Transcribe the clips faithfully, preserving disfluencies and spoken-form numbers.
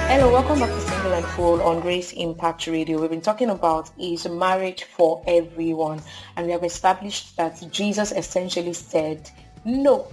Hello, welcome back to Single and Full on Grace Impact Radio. We've been talking about is marriage for everyone, and we have established that Jesus essentially said no.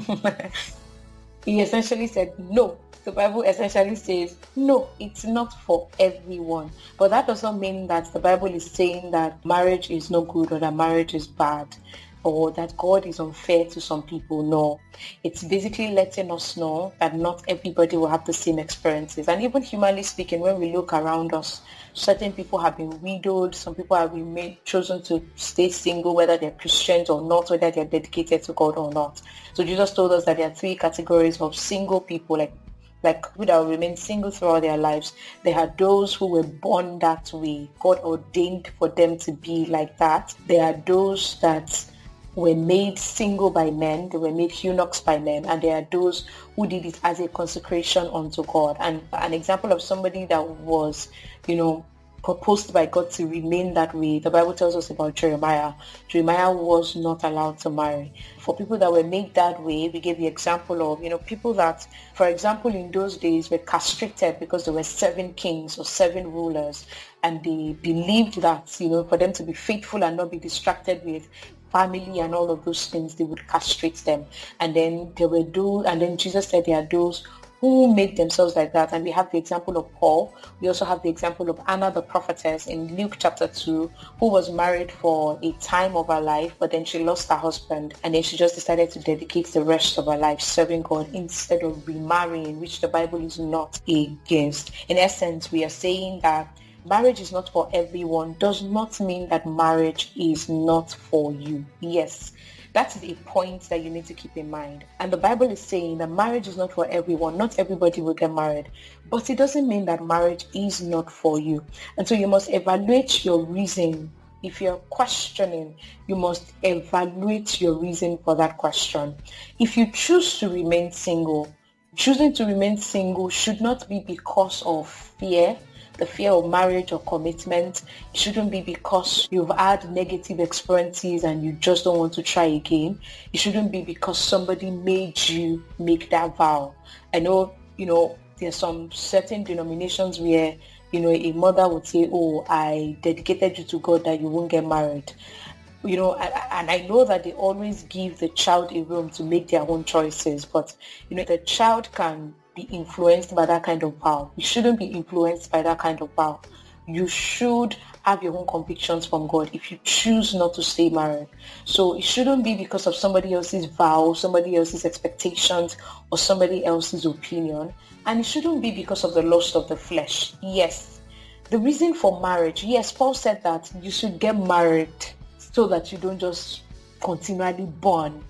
He essentially said no. The Bible essentially says no, it's not for everyone. But that does not mean that the Bible is saying that marriage is no good or that marriage is bad, or that God is unfair to some people. No, it's basically letting us know that not everybody will have the same experiences. And even humanly speaking, when we look around us, certain people have been widowed, some people have been made, chosen to stay single, whether they're Christians or not, whether they're dedicated to God or not. So Jesus told us that there are three categories of single people, like like people that will remain single throughout their lives. There are those who were born that way. God ordained for them to be like that. There are those that were made single by men, they were made eunuchs by men, and there are those who did it as a consecration unto God. And an example of somebody that was, you know, proposed by God to remain that way, the Bible tells us about Jeremiah. Jeremiah was not allowed to marry. For people that were made that way, we gave the example of, you know, people that, for example, in those days were castrated because there were seven kings or seven rulers, and they believed that, you know, for them to be faithful and not be distracted with family and all of those things, they would castrate them. And then there were those, and then Jesus said there are those who made themselves like that. And we have the example of Paul. We also have the example of Anna the prophetess in Luke chapter two, who was married for a time of her life, but then she lost her husband, and then she just decided to dedicate the rest of her life serving God instead of remarrying, which the Bible is not against. In essence, we are saying that marriage is not for everyone does not mean that marriage is not for you. Yes, that is a point that you need to keep in mind. And the Bible is saying that marriage is not for everyone. Not everybody will get married. But it doesn't mean that marriage is not for you. And so you must evaluate your reason. If you're questioning, you must evaluate your reason for that question. If you choose to remain single, choosing to remain single should not be because of fear, the fear of marriage or commitment. It shouldn't be because you've had negative experiences and you just don't want to try again. It shouldn't be because somebody made you make that vow. I know, you know, there's some certain denominations where, you know, a mother would say, oh, I dedicated you to God that you won't get married. You know, and, and I know that they always give the child a room to make their own choices, but, you know, the child can be influenced by that kind of vow. You shouldn't be influenced by that kind of vow. You should have your own convictions from God if you choose not to stay married. So it shouldn't be because of somebody else's vow, somebody else's expectations, or somebody else's opinion. And it shouldn't be because of the lust of the flesh. Yes, the reason for marriage, yes, Paul said that you should get married so that you don't just continually burn.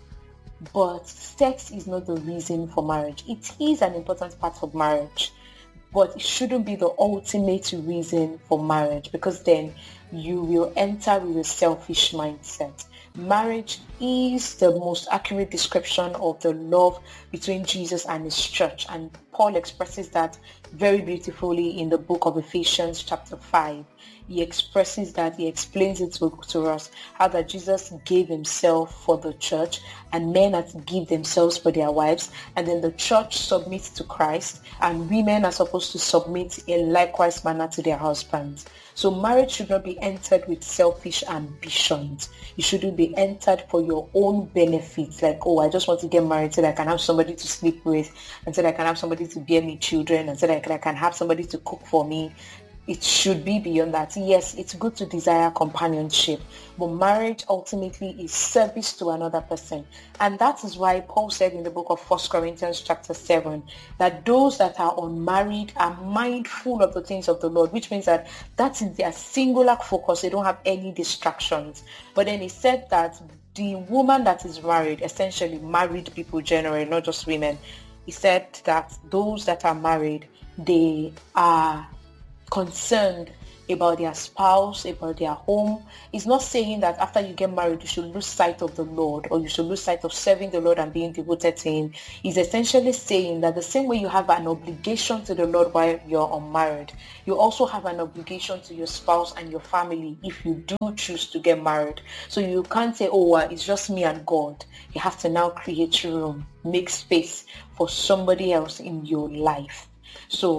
But sex is not the reason for marriage. It is an important part of marriage, but it shouldn't be the ultimate reason for marriage, because then you will enter with a selfish mindset. Marriage is the most accurate description of the love between Jesus and his church, and Paul expresses that very beautifully in the book of Ephesians chapter five. He expresses that, he explains it to, to us, how that Jesus gave himself for the church, and men are to give themselves for their wives, and then the church submits to Christ, and women are supposed to submit in likewise manner to their husbands. So marriage should not be entered with selfish ambitions. It shouldn't be entered for your own benefits, like, oh, I just want to get married so that I can have somebody to sleep with, and so that I can have somebody to bear me children, and so that I can have somebody to cook for me. It should be beyond that. Yes, it's good to desire companionship, but marriage ultimately is service to another person. And that is why Paul said in the book of First Corinthians chapter seven, that those that are unmarried are mindful of the things of the Lord, which means that that is their singular focus. They don't have any distractions. But then he said that the woman that is married, essentially married people generally, not just women, he said that those that are married, they are concerned about their spouse, about their home. It's not saying that after you get married, you should lose sight of the Lord, or you should lose sight of serving the Lord and being devoted to him. It's essentially saying that the same way you have an obligation to the Lord while you're unmarried, you also have an obligation to your spouse and your family if you do choose to get married. So you can't say, oh, uh, it's just me and God. You have to now create room, make space for somebody else in your life. So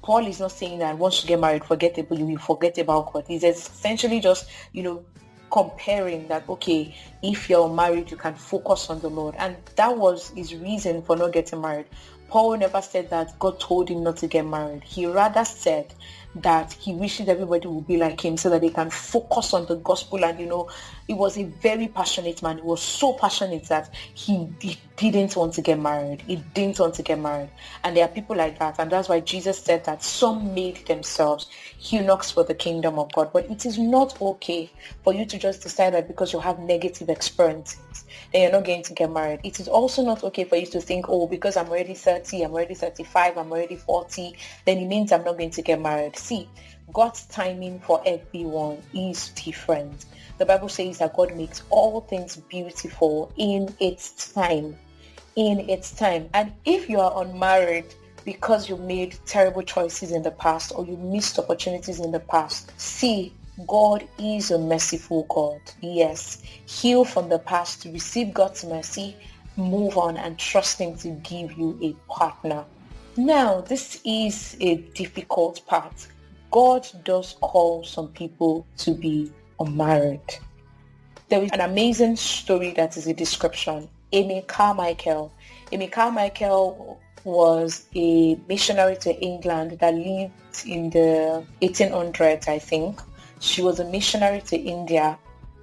Paul is not saying that once you get married, forget about you will forget about God. He's essentially just, you know, comparing that, okay, if you're married, you can focus on the Lord. And that was his reason for not getting married. Paul never said that God told him not to get married. He rather said that he wishes everybody would be like him so that they can focus on the gospel. And, you know, he was a very passionate man. He was so passionate that he, he didn't want to get married. He didn't want to get married. And there are people like that. And that's why Jesus said that some made themselves eunuchs for the kingdom of God. But it is not okay for you to just decide that because you have negative experiences, then you're not going to get married. It is also not okay for you to think, oh, because I'm already thirty, I'm already thirty-five, I'm already forty, then it means I'm not going to get married. See, God's timing for everyone is different. The Bible says that God makes all things beautiful in its time. In its time. And if you are unmarried because you made terrible choices in the past or you missed opportunities in the past, see, God is a merciful God. Yes, heal from the past, receive God's mercy, move on and trust him to give you a partner. Now, this is a difficult part. God does call some people to be unmarried. There is an amazing story that is a description. Amy Carmichael. Amy Carmichael was a missionary to England that lived in the eighteen hundreds, I think. She was a missionary to India,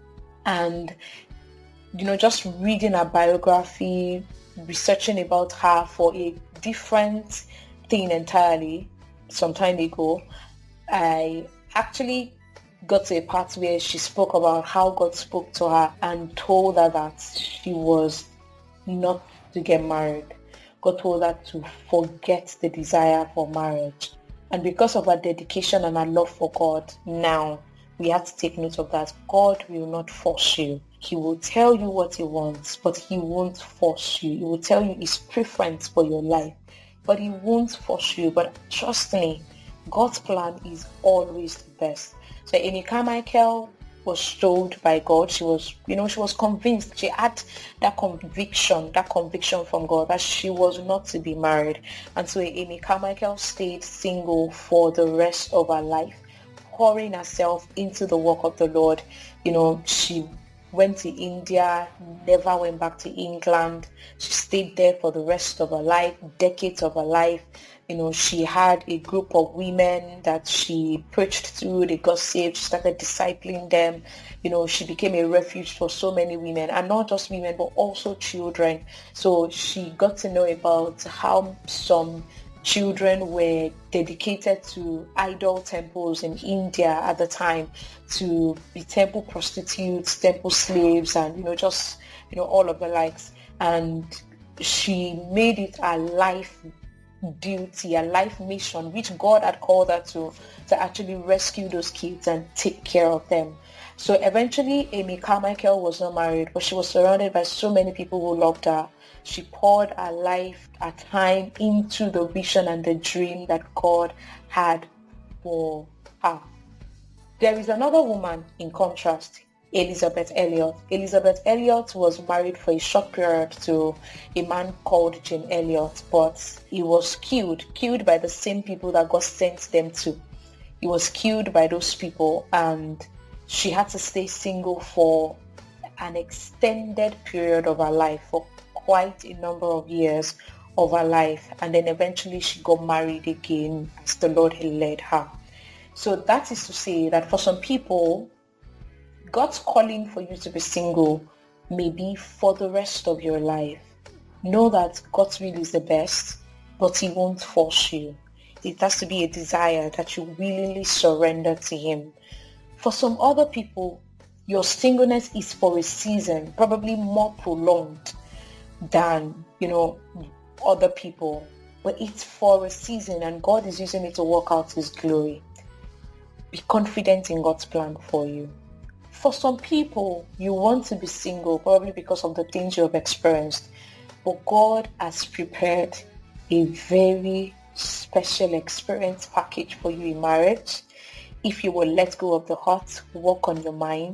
and, you know, just reading her biography, researching about her for a different thing entirely some time ago, I actually got to a part where she spoke about how God spoke to her and told her that she was not to get married. God told her to forget the desire for marriage. And because of her dedication and her love for God, now we have to take note of that. God will not force you. He will tell you what he wants, but he won't force you. He will tell you his preference for your life, but he won't force you. But trust me, God's plan is always the best. So Amy Carmichael was told by God, she was, you know, she was convinced, she had that conviction, that conviction from God that she was not to be married. And so Amy Carmichael stayed single for the rest of her life, pouring herself into the work of the Lord. You know, she went to India, never went back to England. She stayed there for the rest of her life, decades of her life. You know, she had a group of women that she preached to. They got saved. She started discipling them. You know, she became a refuge for so many women, and not just women, but also children. So she got to know about how some children were dedicated to idol temples in India at the time, to be temple prostitutes, temple slaves, and, you know, just, you know, all of the likes. And she made it her life duty, a life mission, which God had called her to, to actually rescue those kids and take care of them. So eventually Amy Carmichael was not married, but she was surrounded by so many people who loved her. She poured her life, her time into the vision and the dream that God had for her. There is another woman in contrast, Elizabeth Elliot. Elizabeth Elliot was married for a short period to a man called Jim Elliot, but he was killed, killed by the same people that God sent them to. He was killed by those people, and she had to stay single for an extended period of her life, for quite a number of years of her life, and then eventually she got married again as the Lord had led her. So that is to say that for some people, God's calling for you to be single may be for the rest of your life. Know that God's will is the best, but he won't force you. It has to be a desire that you willingly surrender to him. For some other people, your singleness is for a season, probably more prolonged than, you know, other people. But it's for a season, and God is using it to work out his glory. Be confident in God's plan for you. For some people, you want to be single, probably because of the things you have experienced. But God has prepared a very special experience package for you in marriage. If you will let go of the heart, work on your mind,